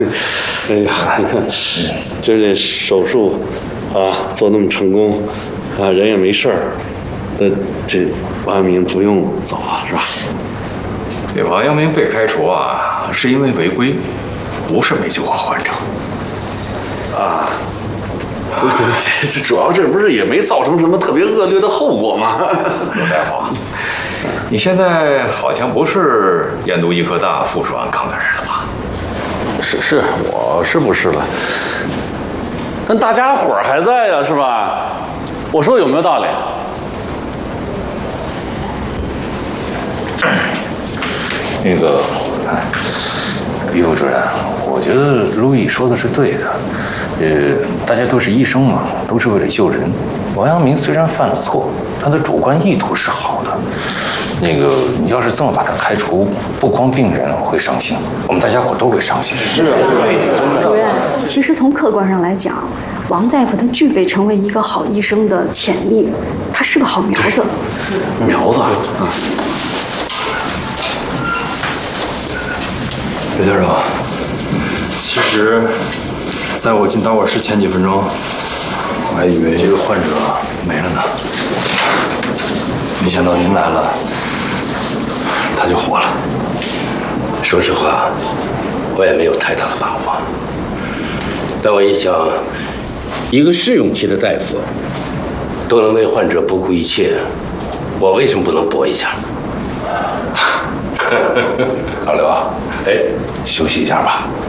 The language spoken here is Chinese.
哎呀，你看，今儿这手术啊做那么成功，啊人也没事儿，这王阳明不用走了是吧？ 这王阳明被开除啊，是因为违规，不是没救活患者。 啊，这主要这不是也没造成什么特别恶劣的后果吗？ 罗大夫，你现在好像不是燕都医科大附属安康的人了吧？ 是，我是不是了？但大家伙儿还在呀，是吧？我说有没有道理？ 那个，于副主任，我觉得路易说的是对的。大家都是医生嘛，都是为了救人。王阳明虽然犯了错，他的主观意图是好的。那个，你要是这么把他开除，不光病人会伤心，我们大家伙都会伤心。 是啊， 主任，其实从客观上来讲，王大夫他具备成为一个好医生的潜力，他是个好苗子。 苗子啊。 刘教授，其实，在我进导管室前几分钟，我还以为这个患者没了呢。没想到您来了，他就活了。 说实话，我也没有太大的把握。但我一想，一个试用期的大夫都能为患者不顾一切，我为什么不能搏一下？ 老刘啊， 哎， 休息一下吧。